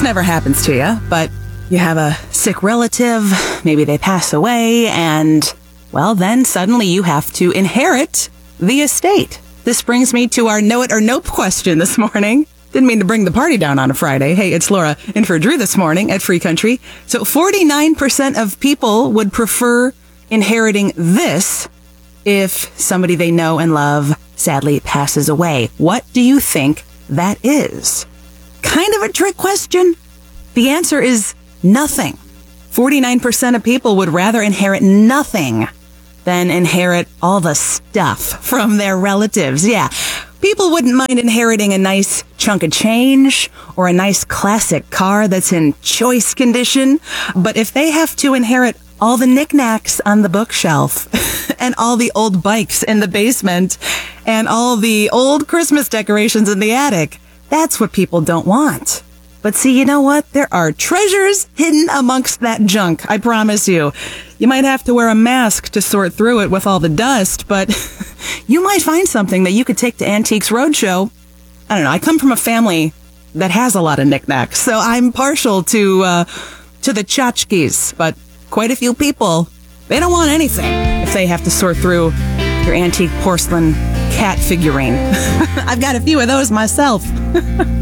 this never happens to you, but you have a sick relative, maybe they pass away, and, well, then suddenly you have to inherit the estate. This brings me to our know it or nope question this morning. Didn't mean to bring the party down on a Friday. Hey, it's Laura in for Drew this morning at Free Country. So 49% of people would prefer inheriting this if somebody they know and love sadly passes away. What do you think that is? Kind of a trick question. The answer is nothing. 49% of people would rather inherit nothing than inherit all the stuff from their relatives. Yeah. People wouldn't mind inheriting a nice chunk of change or a nice classic car that's in choice condition. But if they have to inherit all the knickknacks on the bookshelf and all the old bikes in the basement and all the old Christmas decorations in the attic, that's what people don't want. But see, you know what? There are treasures hidden amongst that junk, I promise you. You might have to wear a mask to sort through it with all the dust, but you might find something that you could take to Antiques Roadshow. I don't know. I come from a family that has a lot of knickknacks, so I'm partial to the tchotchkes, but quite a few people, they don't want anything if they have to sort through your antique porcelain cat figurine. I've got a few of those myself.